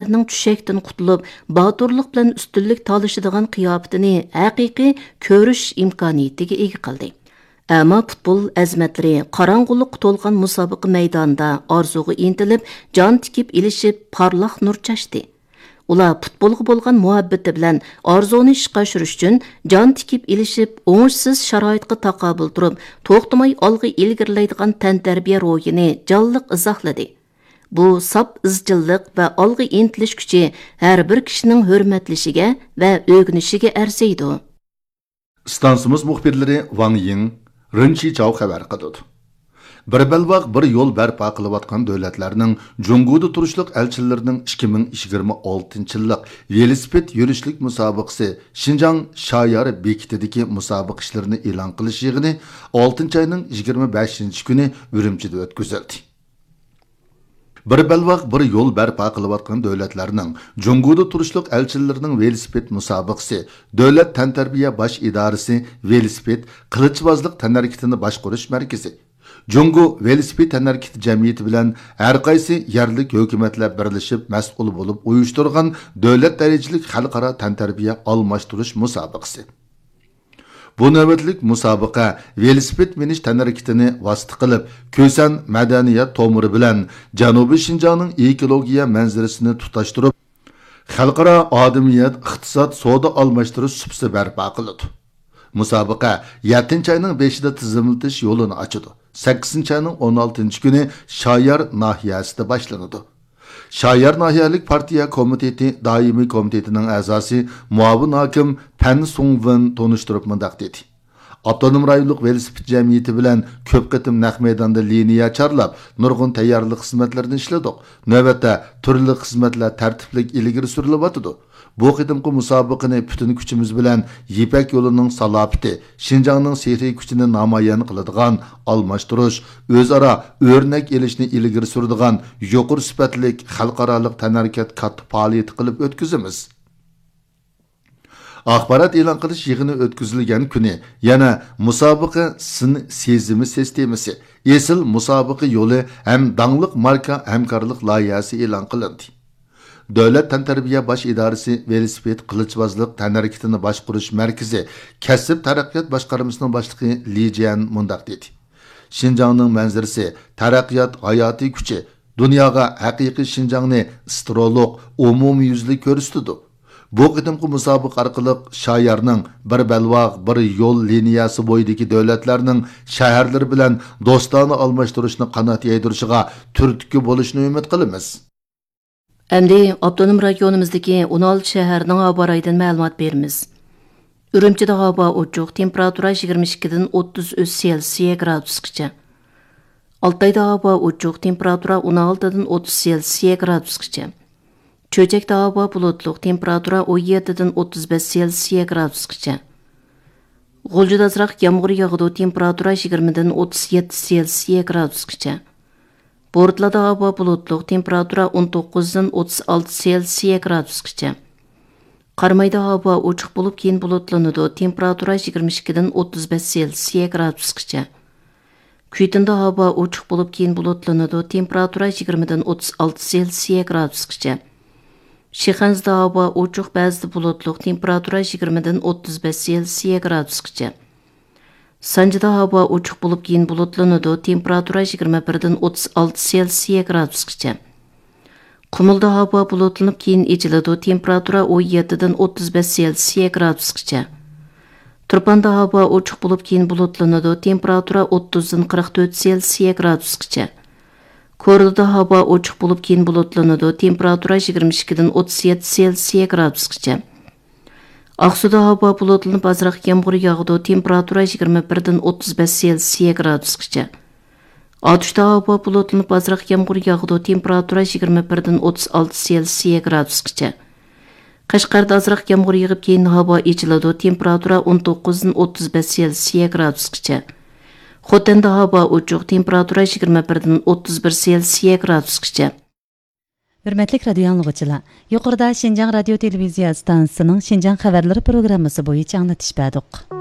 kishilarning tushakdan qutulib, baturlik bilan ustunlik talishadigan qiyofatini haqiqiy ko'rish imkoniyatiga ega qildi. Ammo futbol azmatlari qorong'ulikqa to'lgan musobaqa maydonida orzuga intilib, jon tikib ilishib, parlaq nur chashdi. Ular futbolga bo'lgan muhabbati bilan orzuni ishga oshirish uchun jon tikib ilishib, o'ngishsiz sharoitga taqobil turib, to'xtamay olg'a ilgirlaydigan tantarbiya ro'yini jonliq izohladi. Bu sap izchillik va olg'a intilish kuchi har bir kishining hurmatlashiga va o'g'nishiga arziydi. Stansimiz muxbirlari Wang Ying, Ren Qichao xabar qildi. Bir belbaq bir yo'l barpo qilayotgan davlatlarning Junguda turishliq elchilarining 2026-yillik velosiped yurishlik musobaqasi Xinjiang Shayar bekitidagi musobaqa ishlarini e'lon qilish yig'ini 6-oyning 25-kuni Urumchida o'tkazildi. Bir belbaq bir yo'l barpo qilayotgan davlatlarning Junguda turishliq elchilarining velosiped musobaqasi Davlat tantarbiya bosh idorasi velosiped qilichbozlik tanarkitini boshqarish markazi Jungu velosiped tanarkiti jamiyati bilan har qaysi yerlik hukumatlar birlashib mas'ul bo'lib uyushtirgan davlat darajalik xalqaro tantarbiya almashtirish musobaqasi. Bu navbatlik musobaqa velosiped minish tanarkitini vosita qilib, Ko'san madaniyat tomiri bilan Janubiy Xinjiangning ekologiya manzarasini tutashtirib, xalqaro odamiyat, iqtisod, savdo almashtirish supsi barpo qiladi. Musobaqa 7-oyning 5-ida tizimlatish yo'lini ochadi. 8-oyning 16-kuni Shayar nahiyasida boshlanadi. Shayar nahiyalik partiya komiteti doimiy komitetining a'zosi muavin hokim Pan Sungwin tonishtirib mundaq dedi. Avtonom rayonlik velosiped jamiyati bilan ko'p qatim naq maydonda liniya charlab, nurg'un tayyorlik xizmatlarini ishladik. Navbatda turli xizmatlar tartiblik ilgari surilyapti. Bu qitimqi musobaqani butun kuchimiz bilan Yipak yo'lining salobati, Xinjiangning sehriy kuchini namoyon qiladigan, almashtirish, o'zaro o'rnak elishni ilgari suradigan yuqori sifatli xalqaro tanarkat katta faoliyat qilib o'tkazamiz. Axborot e'lon qilish yig'ini o'tkazilgan kuni yana musobaqa sezimi sistemasi, esil musobaqa yo'li ham dangliq marka hamkorlik loyihasi e'lon qilindi. Davlat tantarbiya bosh idorasi velosiped qilichbozlik tanarkitini boshqarish markazi kasb taraqqiyot boshqarmasining boshlig'i Li Jian mundaq dedi. Xinjiangning manzarasi, taraqqiyot hayotiy kuchi dunyoga haqiqiy Xinjiangni astrolog umumyuzli ko'rsatdi. Bu qitimqi musobaqa orqali Shayarning bir balvoq bir yo'l liniyasi bo'yidagi davlatlarning shaharlari bilan do'stona almashtirishni qanot yaydirishiga turtki bo'lishni umid qilamiz. Endi avtonom rayonimizdagi 16 shaharning havo rayidan ma'lumot beramiz. Urumchida havo ochiq, temperatura 22 dan 30 Selsiya gradusgacha. Altayda havo ochiq, temperatura 16 dan 30 Selsiya gradusgacha. Cho'chakda havo bulutli, temperatura 17 dan 35 Selsiya gradusgacha. G'uljida azroq yomg'ir yog'di, temperatura 20 dan 37 Selsiya gradusgacha. Bortlada havo bulutli, temperatura 19 dan 36 Selsiya gradusgacha. Qarmayda havo ochiq bo'lib, keyin bulutlanadi, temperatura 22 dan 35 Selsiya gradusgacha. Kuytinda havo ochiq bo'lib, keyin bulutlanadi, temperatura 20 dan 36 Selsiya gradusgacha. Shixanzda havo ochiq, ba'zida bulutli, temperatura 20 dan 35 Selsiya gradusgacha. Sanjida havo ochiq bo'lib, keyin bulutlanadi, temperatura 21 dan 36 Selsiya gradusgacha. Qumulda havo bulutlanib, keyin echiladi, temperatura 17 dan 35 Selsiya gradusgacha. Turpanda havo ochiq bo'lib, keyin bulutlanadi, temperatura 30 dan 44 Selsiya gradusgacha. Ko'rda havo ochiq bo'lib, keyin bulutlanadi, temperatura 22 dan 37 Selsiya gradusgacha. Aqsuda havo bulutlanib, azroq yomg'ir yog'di, temperatura 21 dan 35 Selsiya gradusgacha. Otishda havo bulutlanib, azroq yomg'ir yog'di, temperatura 21 dan 36 Selsiya gradusgacha. Qashqarda azroq yomg'ir yog'ib, keyin havo echiladi, temperatura 19 dan 35 Selsiya gradusgacha. Xotanda havo ochiq, temperatura 21 dan 31 Selsiya gradusgacha. Hürmetlik radio anlıqçılar, yuqorida Xinjiang radio televiziya stansiyasining Xinjiang xabarlari programmasi bo'yicha anglatish berdik.